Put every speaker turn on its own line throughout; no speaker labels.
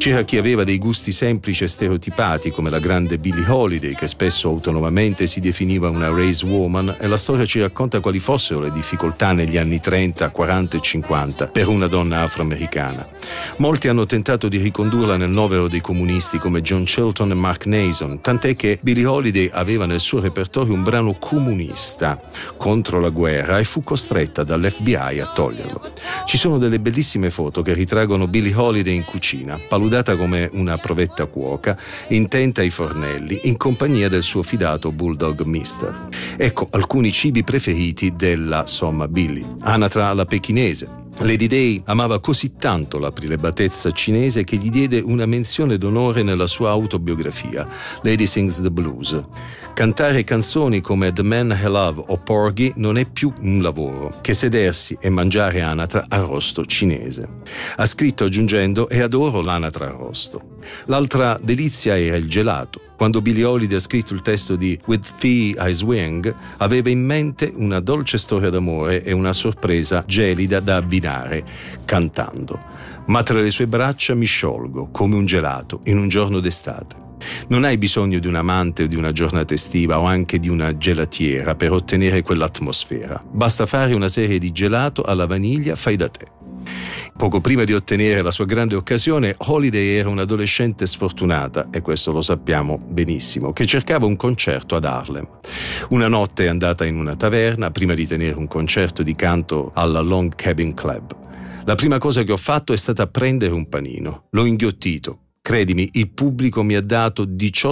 C'era chi aveva dei gusti semplici e stereotipati, come la grande Billie Holiday, che spesso autonomamente si definiva una race woman, e la storia ci racconta quali fossero le difficoltà negli anni 30, 40 e 50 per una donna afroamericana. Molti hanno tentato di ricondurla nel novero dei comunisti come John Chilton e Mark Nason, tant'è che Billie Holiday aveva nel suo repertorio un brano comunista contro la guerra e fu costretta dall'FBI a toglierlo. Ci sono delle bellissime foto che ritraggono Billie Holiday in cucina, paludata come una provetta cuoca, intenta ai fornelli, in compagnia del suo fidato bulldog Mister. Ecco alcuni cibi preferiti della Somma Billie. Anatra alla pechinese. Lady Day amava così tanto la prelibatezza cinese che gli diede una menzione d'onore nella sua autobiografia, Lady Sings the Blues. Cantare canzoni come The Man I Love o Porgy non è più un lavoro che sedersi e mangiare anatra arrosto cinese. Ha scritto aggiungendo: e adoro l'anatra arrosto. L'altra delizia era il gelato. Quando Billie Holiday ha scritto il testo di With Thee I Swing, aveva in mente una dolce storia d'amore e una sorpresa gelida da abbinare, cantando. Ma tra le sue braccia mi sciolgo, come un gelato, in un giorno d'estate. Non hai bisogno di un amante o di una giornata estiva o anche di una gelatiera per ottenere quell'atmosfera. Basta fare una serie di gelato alla vaniglia fai da te. Poco prima di ottenere la sua grande occasione, Holiday era un'adolescente sfortunata, e questo lo sappiamo benissimo, che cercava un concerto ad Harlem. Una notte è andata in una taverna prima di tenere un concerto di canto alla Long Cabin Club. La prima cosa che ho fatto è stata prendere un panino. L'ho inghiottito. Credimi, il pubblico mi ha dato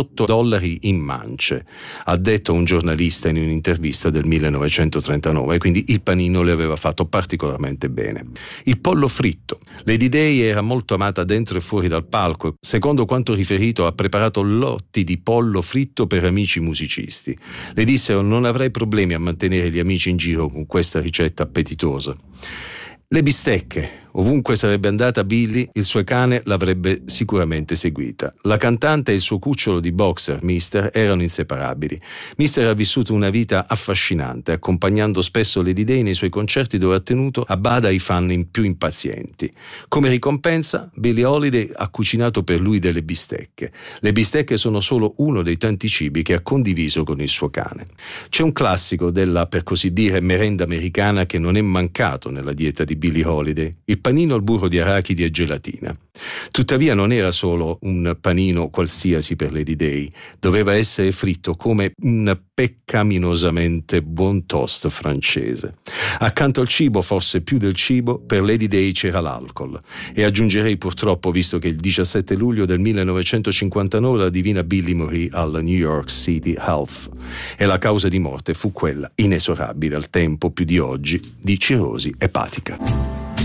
$18 in mance, ha detto un giornalista in un'intervista del 1939, quindi il panino le aveva fatto particolarmente bene. Il pollo fritto. Lady Day era molto amata dentro e fuori dal palco. Secondo quanto riferito, ha preparato lotti di pollo fritto per amici musicisti. Le dissero: non avrai problemi a mantenere gli amici in giro con questa ricetta appetitosa. Le bistecche. Ovunque sarebbe andata Billie, il suo cane l'avrebbe sicuramente seguita. La cantante e il suo cucciolo di boxer, Mister, erano inseparabili. Mister ha vissuto una vita affascinante, accompagnando spesso Lady Day nei suoi concerti dove ha tenuto a bada i fan più impazienti. Come ricompensa, Billie Holiday ha cucinato per lui delle bistecche. Le bistecche sono solo uno dei tanti cibi che ha condiviso con il suo cane. C'è un classico della, per così dire, merenda americana che non è mancato nella dieta di Billie Holiday: il panino al burro di arachidi e gelatina. Tuttavia non era solo un panino qualsiasi per Lady Day, doveva essere fritto come un peccaminosamente buon toast francese. Accanto al cibo, forse più del cibo, per Lady Day c'era l'alcol, e aggiungerei purtroppo, visto che il 17 luglio del 1959 la divina Billie morì al New York City Health e la causa di morte fu quella, inesorabile al tempo più di oggi, di cirrosi epatica.